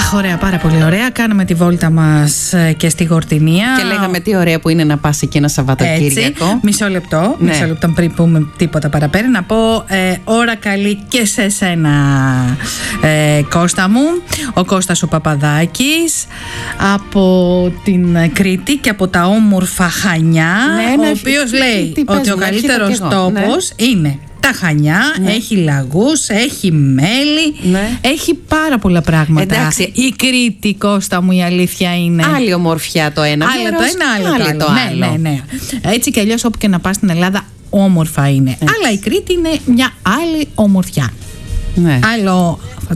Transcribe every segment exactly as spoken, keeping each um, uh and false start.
Αχ, ωραία, πάρα πολύ ωραία. Κάναμε τη βόλτα μας και στη Γορτινία. Και λέγαμε τι ωραία που είναι να πας εκεί ένα Σαββατοκύριακο. Έτσι, μισό λεπτό, ναι. μισό λεπτό πριν πούμε τίποτα παραπέρα. Να πω ε, ώρα καλή και σε σένα, ε, Κώστα μου. Ο Κώστας ο Παπαδάκης από την Κρήτη και από τα όμορφα Χανιά, ναι, ο οποίος λέει τι, τι ότι ο καλύτερος τόπος ναι. είναι τα Χανιά, ναι. έχει λαγούς, έχει μέλι, ναι. έχει πάρα πολλά πράγματα. Εντάξει. Η Κρήτη, Κώστα μου, η αλήθεια είναι. Άλλη ομορφιά το ένα. Άλλο το ένα, άλλο, άλλο το άλλο. Το ναι, άλλο. ναι, ναι. Έτσι κι αλλιώς όπου και να πας στην Ελλάδα, όμορφα είναι. Έτσι. Αλλά η Κρήτη είναι μια άλλη ομορφιά. Ναι. Άλλο.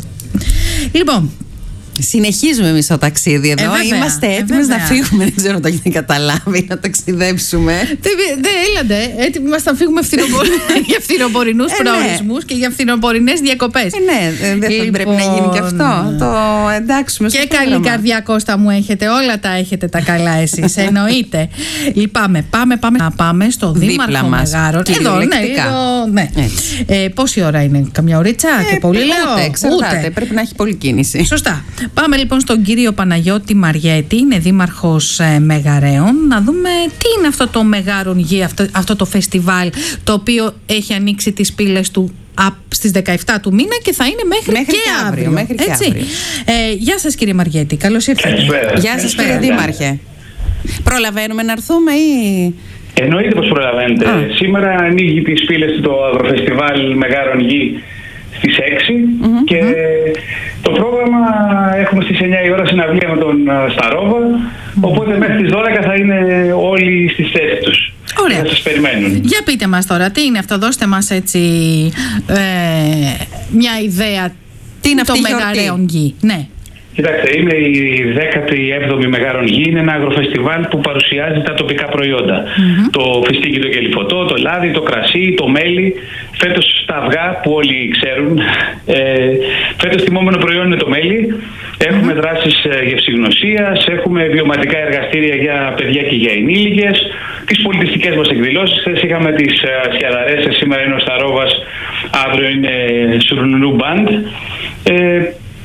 Λοιπόν. Συνεχίζουμε εμείς το ταξίδι εδώ. Ε, Είμαστε έτοιμες ε, να φύγουμε. Δεν ξέρω αν το έχετε καταλάβει, να ταξιδέψουμε. Δεν έλατε. Έτοιμοι είμαστε να φύγουμε για φθινοπορεινούς ε, προορισμούς ναι. και για φθινοπορεινές διακοπές. Ε, ναι, δεν λοιπόν, πρέπει να γίνει και αυτό. Το εντάξουμε στο και πρόγραμμα. Καλή καρδιά, Κώστα μου, έχετε. Όλα τα έχετε τα καλά εσείς. Εννοείται. Λυπάμαι. Πάμε, πάμε να πάμε στο Δήμαρχο Μεγάρων. Εδώ, ναι. Εδώ, ναι. Ε, πόση ώρα είναι, καμιά ωρίτσα ε, και πολύ λέω. Εξαρτάται. Πρέπει να έχει πολλή κίνηση. Σωστά. Πάμε λοιπόν στον κύριο Παναγιώτη Μαριέτη, είναι δήμαρχος ε, Μεγαρέων, να δούμε τι είναι αυτό το Μεγάρων Γη, αυτό, αυτό το φεστιβάλ το οποίο έχει ανοίξει τις πύλες του στις δεκαεφτά του μήνα και θα είναι μέχρι, μέχρι και, και αύριο. Μέχρι και έτσι. αύριο. Ε, γεια σας κύριε Μαριέτη, καλώς ήρθατε. Γεια σας κύριε Δήμαρχε. Προλαβαίνουμε να έρθουμε ή... Εννοείται πως προλαβαίνετε. Α. Σήμερα ανοίγει τις πύλες το Αγροφεστιβάλ Μεγάρων Γη στις έξι mm-hmm. και mm-hmm. το πρόγραμμα έχουμε στις εννιά η ώρα συναυλία με τον Σταρόβα, mm-hmm. οπότε μέχρι τις δώδεκα θα είναι όλοι στις θέσεις τους. Ωραία. Θα σας περιμένουν. Για πείτε μας τώρα, τι είναι αυτό, δώστε μας έτσι ε, μια ιδέα. Τι είναι αυτή η Μεγαρέων Γη. Ναι. Κοιτάξτε, είναι η δέκατη έβδομη Μεγάρων Γη, είναι ένα αγροφεστιβάλ που παρουσιάζει τα τοπικά προϊόντα. Mm-hmm. Το φιστίκι, το κελυφωτό, το λάδι, το κρασί, το μέλι. Φέτος τα αυγά που όλοι ξέρουν. Ε, φέτος τιμόμενο προϊόν είναι το μέλι. Έχουμε mm-hmm. δράσεις γευσηγνωσίας, έχουμε βιωματικά εργαστήρια για παιδιά και για ενήλικες, τις πολιτιστικές μας εκδηλώσεις. Χθες είχαμε τις Σιαδαρές, σήμερα είναι ο Σταρόβας, αύριο είναι Σουρνουνού Μπαντ. Ε,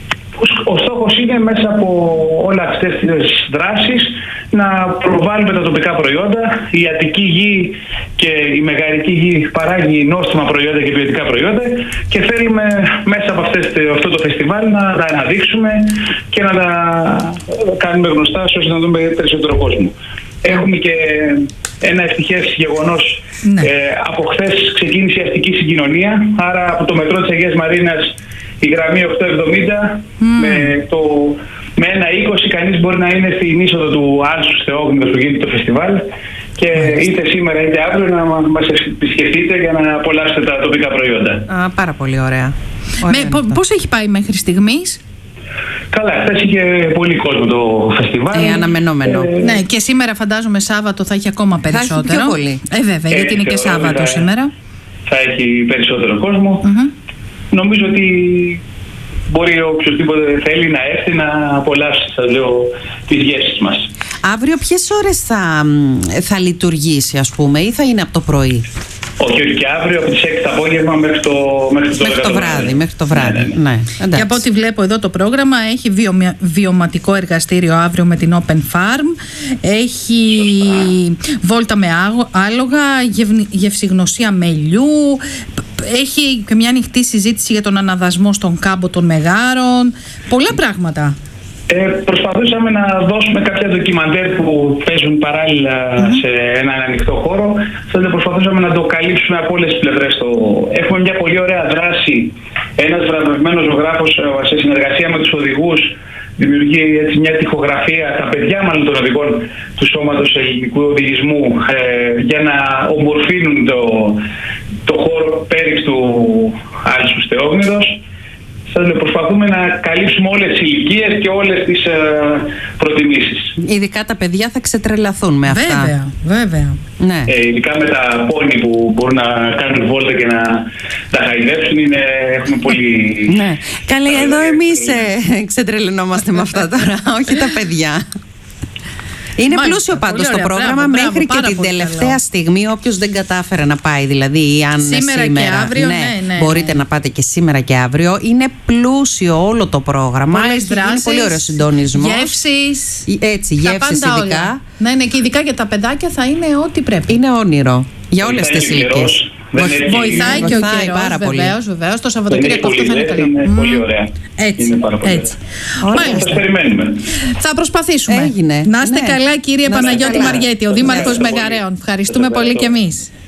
Ο στόχος είναι μέσα από όλα αυτές τις δράσεις να προβάλλουμε τα τοπικά προϊόντα. Η Αττική Γη και η Μεγαρική Γη παράγει νόστιμα προϊόντα και ποιοτικά προϊόντα και θέλουμε μέσα από αυτές, αυτό το φεστιβάλ να τα αναδείξουμε και να τα κάνουμε γνωστά ώστε να δούμε περισσότερο κόσμο. Έχουμε και ένα ευτυχές γεγονός. Ναι. Ε, από χθες ξεκίνησε η αστική συγκοινωνία, άρα από το μετρό της Αγίας Μαρίνας η γραμμή οκτακόσια εβδομήντα mm. με, το, με ένα είκοσι κανείς μπορεί να είναι στην είσοδο του Άλσου Θεόγνιδος που γίνεται το φεστιβάλ και mm. είτε σήμερα είτε αύριο να μας επισκεφτείτε για να απολαύσετε τα τοπικά προϊόντα. Α, πάρα πολύ ωραία. ωραία με, πώς έχει πάει μέχρι στιγμής? Καλά, χθες είχε πολύ κόσμο το φεστιβάλ. Ε, αναμενόμενο. Ε, ναι, και σήμερα φαντάζομαι Σάββατο θα έχει ακόμα περισσότερο. Θα έχει πιο πολύ. Ε, βέβαια, ε, γιατί είναι και Σάββατο θα, σήμερα. Θα έχει περισσότερο κόσμο. Mm-hmm. Νομίζω ότι μπορεί οποιοδήποτε θέλει να έρθει να απολαύσει, σας λέω, τις γεύσεις μας. Αύριο ποιες ώρες θα, θα λειτουργήσει, ας πούμε, ή θα είναι από το πρωί? Όχι, όχι, και αύριο από τις έξι το απόγευμα μέχρι το, μέχρι το, μέχρι το βράδυ. Μέχρι το βράδυ. Ναι, ναι. Ναι. Και από ό,τι βλέπω εδώ το πρόγραμμα έχει βιομα, βιωματικό εργαστήριο αύριο με την Open Farm, έχει Σωστά. βόλτα με άλογα, γευ, γευσηγνωσία μελιού, έχει και μια ανοιχτή συζήτηση για τον αναδασμό στον κάμπο των Μεγάρων, πολλά πράγματα. Ε, προσπαθούσαμε να δώσουμε κάποια ντοκιμαντέρ που παίζουν παράλληλα mm-hmm. σε έναν ανοιχτό χώρο. Δηλαδή προσπαθούσαμε να το καλύψουμε από όλες τις πλευρές. Το... Έχουμε μια πολύ ωραία δράση. Ένας βραβευμένος ζωγράφος σε συνεργασία με τους οδηγούς δημιουργεί έτσι μια τοιχογραφία, τα παιδιά μάλλον των οδηγών του Σώματος Ελληνικού Οδηγισμού ε, για να ομορφύνουν το, το χώρο πέριξ του Άλσου Θεόγνιδος. Προσπαθούμε να καλύψουμε όλες τις ηλικίες και όλες τις ε, προτιμήσεις. Ειδικά τα παιδιά θα ξετρελαθούν με αυτά. Βέβαια, βέβαια. Ναι. Ε, ειδικά με τα πόνι που μπορούν να κάνουν βόλτα και να τα χαϊδέψουν, είναι, έχουμε πολύ... Ναι. Καλή, εδώ εμείς ε, ξετρελαινόμαστε με αυτά τώρα, όχι τα παιδιά. Είναι Μάλιστα, πλούσιο πάντως το πρόγραμμα, μπράβο, μέχρι μπράβο, και την τελευταία καλό. στιγμή. Όποιος δεν κατάφερε να πάει, δηλαδή, αν σήμερα, σήμερα και αύριο, ναι, ναι, ναι, μπορείτε ναι. να πάτε και σήμερα και αύριο. Είναι πλούσιο όλο το πρόγραμμα. Πολλές δράσεις, είναι πολύ ωραίο συντονισμό. Γεύσεις. Έτσι, γεύσεις ειδικά. Όλα. Ναι, ναι, και ειδικά για τα παιδάκια θα είναι ό,τι πρέπει. Είναι όνειρο για όλες τις ηλικίες. Βοηθάει και ο καιρός, βεβαίως, βεβαίως. Το Σαββατοκύριακο αυτό θα είναι καλό. Είναι πολύ ωραία. Έτσι, είναι πάρα πολύ έτσι. Ωραία. Θα περιμένουμε. Θα προσπαθήσουμε. Έγινε. Να είστε ναι. καλά, κύριε να Παναγιώτη καλά. Μαριέτη, ο Δήμαρχος Μεγαρέων. Ευχαριστούμε πολύ κι εμείς.